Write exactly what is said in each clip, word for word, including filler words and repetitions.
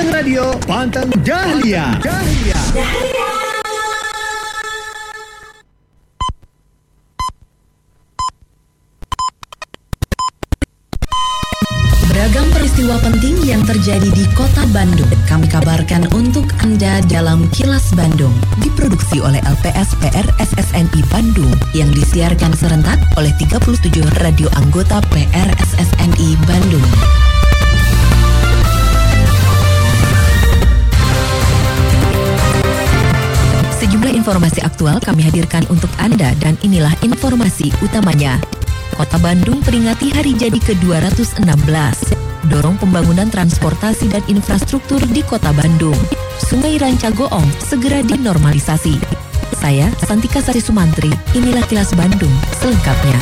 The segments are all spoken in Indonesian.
Pantang Radio, Pantang Dahlia. Dahlia. Dahlia. Beragam peristiwa penting yang terjadi di Kota Bandung kami kabarkan untuk Anda dalam Kilas Bandung, diproduksi oleh L P S P R S S N I Bandung yang disiarkan serentak oleh tiga puluh tujuh radio anggota P R S S N I Bandung. Sejumlah informasi aktual kami hadirkan untuk Anda dan inilah informasi utamanya. Kota Bandung peringati Hari Jadi ke dua ratus enam belas. Dorong pembangunan transportasi dan infrastruktur di Kota Bandung. Sungai Rancagoong segera dinormalisasi. Saya Santika Sari Sumantri, inilah Kilas Bandung selengkapnya.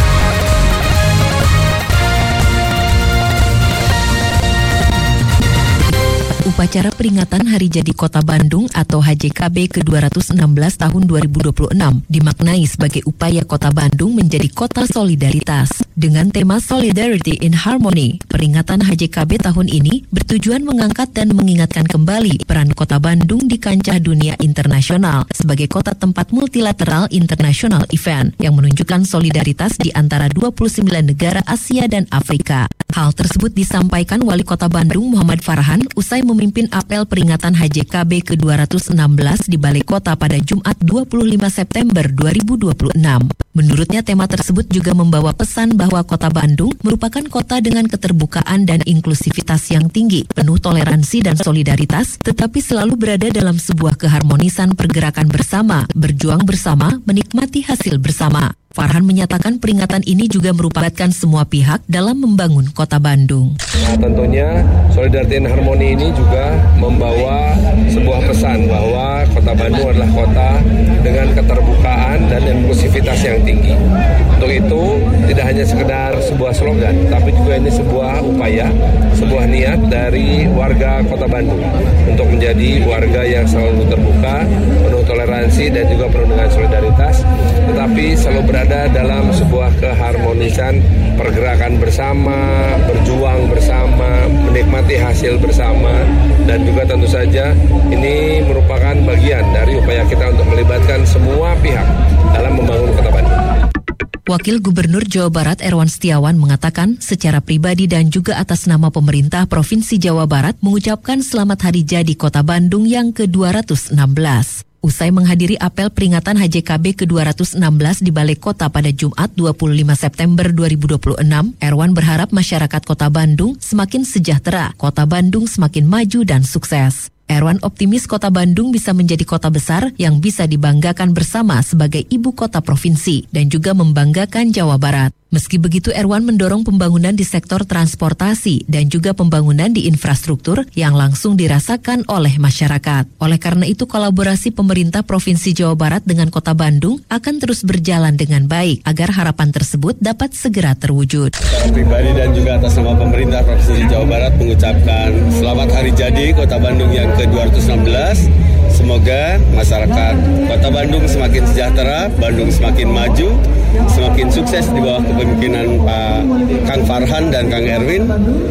Upacara peringatan Hari Jadi Kota Bandung atau H J K B ke dua ratus enam belas tahun dua ribu dua puluh enam dimaknai sebagai upaya Kota Bandung menjadi kota solidaritas. Dengan tema Solidarity in Harmony, peringatan H J K B tahun ini bertujuan mengangkat dan mengingatkan kembali peran Kota Bandung di kancah dunia internasional sebagai kota tempat multilateral international event yang menunjukkan solidaritas di antara dua puluh sembilan negara Asia dan Afrika. Hal tersebut disampaikan Wali Kota Bandung Muhammad Farhan usai memimpin apel peringatan H J K B ke dua ratus enam belas di Balai Kota pada Jumat dua puluh lima September dua ribu dua puluh enam. Menurutnya tema tersebut juga membawa pesan bahwa Kota Bandung merupakan kota dengan keterbukaan dan inklusivitas yang tinggi, penuh toleransi dan solidaritas, tetapi selalu berada dalam sebuah keharmonisan pergerakan bersama, berjuang bersama, menikmati hasil bersama. Farhan menyatakan peringatan ini juga merupakan semua pihak dalam membangun Kota Bandung. Nah, tentunya Solidarity and Harmony ini juga membawa sebuah pesan bahwa Kota Bandung adalah kota dengan keterbukaan dan inklusivitas yang tinggi. Untuk itu tidak hanya sekedar sebuah slogan, tapi juga ini sebuah upaya, sebuah niat dari warga Kota Bandung untuk menjadi warga yang selalu terbuka, penuh toleransi dan juga penuh dengan solidaritas, tetapi selalu berada ada dalam sebuah keharmonisan pergerakan bersama, berjuang bersama, menikmati hasil bersama, dan juga tentu saja ini merupakan bagian dari upaya kita untuk melibatkan semua pihak dalam membangun Kota Bandung. Wakil Gubernur Jawa Barat Erwan Setiawan mengatakan secara pribadi dan juga atas nama pemerintah Provinsi Jawa Barat mengucapkan selamat Hari Jadi Kota Bandung yang ke dua ratus enam belas. Usai menghadiri apel peringatan H J K B ke dua ratus enam belas di Balai Kota pada Jumat dua puluh lima September dua ribu dua puluh enam, Erwan berharap masyarakat Kota Bandung semakin sejahtera, Kota Bandung semakin maju dan sukses. Erwan optimis Kota Bandung bisa menjadi kota besar yang bisa dibanggakan bersama sebagai ibu kota provinsi dan juga membanggakan Jawa Barat. Meski begitu, Erwan mendorong pembangunan di sektor transportasi dan juga pembangunan di infrastruktur yang langsung dirasakan oleh masyarakat. Oleh karena itu, kolaborasi pemerintah Provinsi Jawa Barat dengan Kota Bandung akan terus berjalan dengan baik agar harapan tersebut dapat segera terwujud. Secara pribadi dan juga atas nama pemerintah Provinsi Jawa Barat mengucapkan selamat Hari Jadi Kota Bandung yang ke dua ratus enam belas. Semoga masyarakat Kota Bandung semakin sejahtera, Bandung semakin maju, semakin sukses di bawah kepemimpinan Pak Kang Farhan dan Kang Erwin.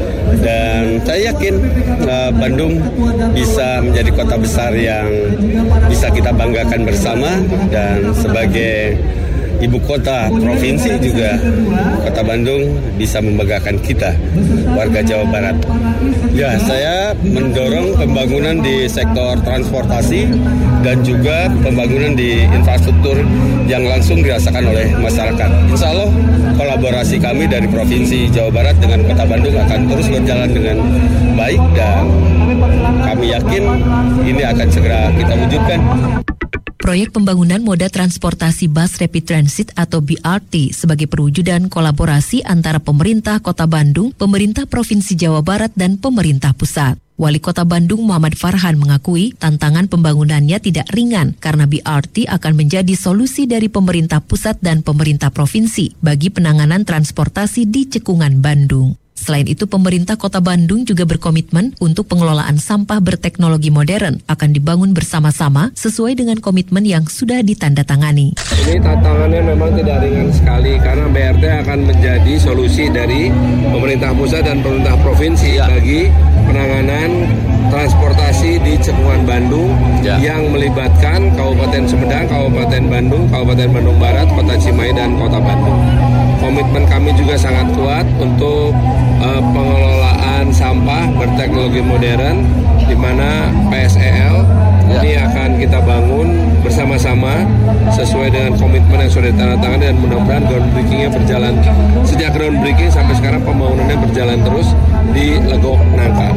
Dan saya yakin uh, Bandung bisa menjadi kota besar yang bisa kita banggakan bersama, dan sebagai ibu kota provinsi juga Kota Bandung bisa membanggakan kita warga Jawa Barat. Ya, saya mendorong pembangunan di sektor transportasi dan juga pembangunan di infrastruktur yang langsung dirasakan oleh masyarakat. Insya Allah kolaborasi kami dari Provinsi Jawa Barat dengan Kota Bandung akan terus berjalan dengan baik, dan kami yakin ini akan segera kita wujudkan. Proyek pembangunan moda transportasi bus rapid transit atau B R T sebagai perwujudan kolaborasi antara pemerintah Kota Bandung, pemerintah Provinsi Jawa Barat, dan pemerintah pusat. Wali Kota Bandung Muhammad Farhan mengakui tantangan pembangunannya tidak ringan karena B R T akan menjadi solusi dari pemerintah pusat dan pemerintah provinsi bagi penanganan transportasi di Cekungan Bandung. Selain itu, pemerintah Kota Bandung juga berkomitmen untuk pengelolaan sampah berteknologi modern akan dibangun bersama-sama sesuai dengan komitmen yang sudah ditandatangani. Ini tantangannya memang tidak ringan sekali karena B R T akan menjadi solusi dari pemerintah pusat dan pemerintah provinsi bagi penanganan transportasi di Cekungan Bandung ya. Yang melibatkan Kabupaten Sumedang, Kabupaten Bandung, Kabupaten Bandung Barat, Kota Cimahi, dan Kota Bandung. Komitmen kami juga sangat kuat untuk uh, pengelolaan sampah berteknologi modern, di mana P S E L ya. Ini akan kita bangun bersama-sama sesuai dengan komitmen yang sudah ditandatangani, dan mudah-mudahan groundbreaking-nya berjalan. Sejak groundbreaking sampai sekarang pembangunannya berjalan terus di Legok Nangka.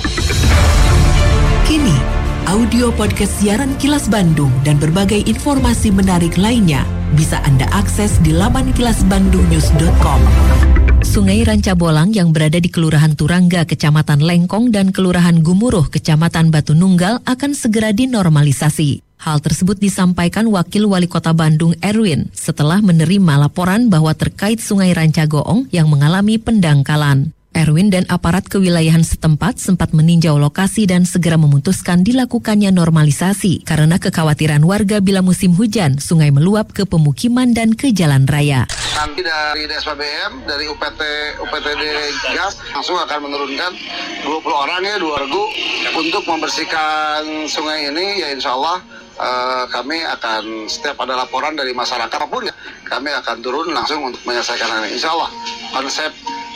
Kini, audio podcast siaran Kilas Bandung dan berbagai informasi menarik lainnya bisa Anda akses di laman kilas bandung news dot com. Sungai Rancabolang yang berada di Kelurahan Turangga, Kecamatan Lengkong, dan Kelurahan Gumuruh, Kecamatan Batu Nunggal akan segera dinormalisasi. Hal tersebut disampaikan Wakil Wali Kota Bandung Erwin setelah menerima laporan bahwa terkait Sungai Rancagoong yang mengalami pendangkalan. Erwin dan aparat kewilayahan setempat sempat meninjau lokasi dan segera memutuskan dilakukannya normalisasi karena kekhawatiran warga bila musim hujan sungai meluap ke pemukiman dan ke jalan raya. Nanti dari D S P B M, dari U P T U P T D Gas langsung akan menurunkan dua puluh orang ya, dua regu untuk membersihkan sungai ini ya, insya Allah uh, kami akan setiap ada laporan dari masyarakat apapun ya, kami akan turun langsung untuk menyelesaikan ini. Insya Allah konsep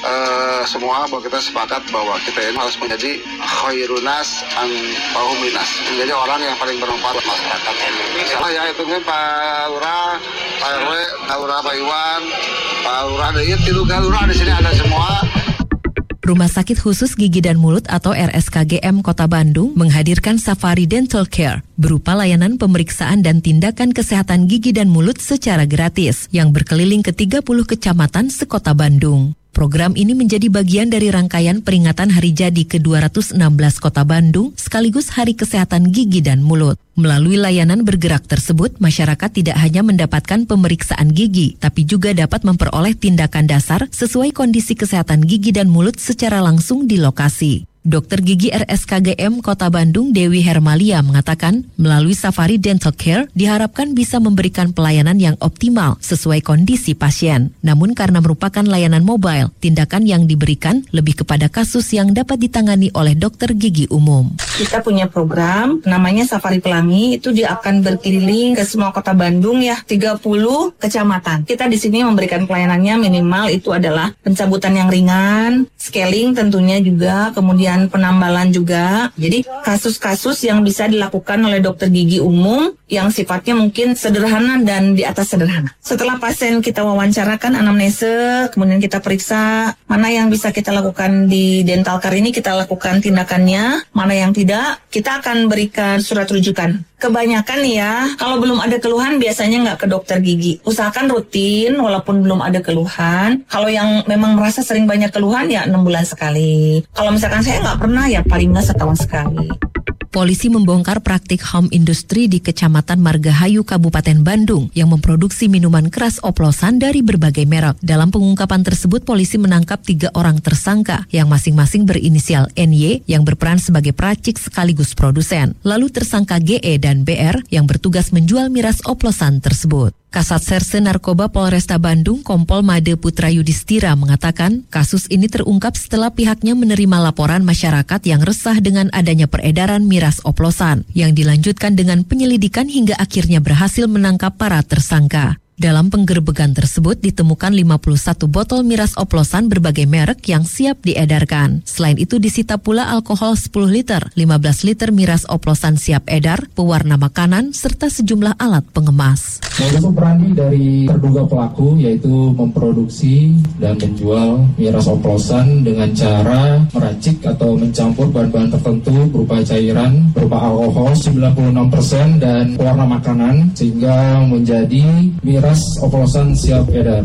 Uh, semua bahwa kita sepakat bahwa kita ini harus menjadi khairunas an fauminas, menjadi orang yang paling bermanfaat buat masyarakat. Salah ya itu nih Pak Lurah, Pak R W, Pak Lurah, Pak Iwan, Pak Lurah, ada itu tiga Lurah di sini ada semua. Rumah Sakit Khusus Gigi dan Mulut atau R S K G M Kota Bandung menghadirkan Safari Dental Care berupa layanan pemeriksaan dan tindakan kesehatan gigi dan mulut secara gratis yang berkeliling ke tiga puluh kecamatan sekota Bandung. Program ini menjadi bagian dari rangkaian peringatan Hari Jadi ke dua ratus enam belas Kota Bandung sekaligus Hari Kesehatan Gigi dan Mulut. Melalui layanan bergerak tersebut, masyarakat tidak hanya mendapatkan pemeriksaan gigi, tapi juga dapat memperoleh tindakan dasar sesuai kondisi kesehatan gigi dan mulut secara langsung di lokasi. Dokter Gigi R S K G M Kota Bandung Dewi Hermalia mengatakan, melalui Safari Dental Care diharapkan bisa memberikan pelayanan yang optimal sesuai kondisi pasien. Namun karena merupakan layanan mobile, tindakan yang diberikan lebih kepada kasus yang dapat ditangani oleh dokter gigi umum. Kita punya program namanya Safari Pelangi, itu dia akan berkeliling ke semua Kota Bandung ya, tiga puluh kecamatan. Kita di sini memberikan pelayanannya minimal itu adalah pencabutan yang ringan, scaling tentunya juga, kemudian penambalan juga. Jadi kasus-kasus yang bisa dilakukan oleh dokter gigi umum yang sifatnya mungkin sederhana dan di atas sederhana. Setelah pasien kita wawancarakan anamnese, kemudian kita periksa mana yang bisa kita lakukan di dental care ini, kita lakukan tindakannya, mana yang tidak, kita akan berikan surat rujukan. Kebanyakan ya, kalau belum ada keluhan biasanya nggak ke dokter gigi. Usahakan rutin walaupun belum ada keluhan. Kalau yang memang merasa sering banyak keluhan ya enam bulan sekali. Kalau misalkan saya nggak pernah ya paling nggak setahun sekali. Polisi membongkar praktik home industri di Kecamatan Margahayu, Kabupaten Bandung yang memproduksi minuman keras oplosan dari berbagai merek. Dalam pengungkapan tersebut, polisi menangkap tiga orang tersangka yang masing-masing berinisial N Y yang berperan sebagai peracik sekaligus produsen. Lalu tersangka G E dan B R yang bertugas menjual miras oplosan tersebut. Kasat Serse Narkoba Polresta Bandung Kompol Made Putra Yudhistira mengatakan kasus ini terungkap setelah pihaknya menerima laporan masyarakat yang resah dengan adanya peredaran miras oplosan yang dilanjutkan dengan penyelidikan hingga akhirnya berhasil menangkap para tersangka. Dalam penggerbegan tersebut ditemukan lima puluh satu botol miras oplosan berbagai merek yang siap diedarkan. Selain itu disita pula alkohol sepuluh liter, lima belas liter miras oplosan siap edar, pewarna makanan, serta sejumlah alat pengemas. Modus operandi dari terduga pelaku yaitu memproduksi dan menjual miras oplosan dengan cara meracik atau mencampur bahan-bahan tertentu berupa cairan, berupa alkohol sembilan puluh enam persen dan pewarna makanan sehingga menjadi miras oplosan siap edar.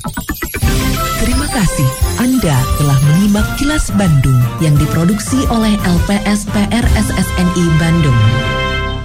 Terima kasih Anda telah menyimak Kilas Bandung yang diproduksi oleh L P S P R S S N I Bandung.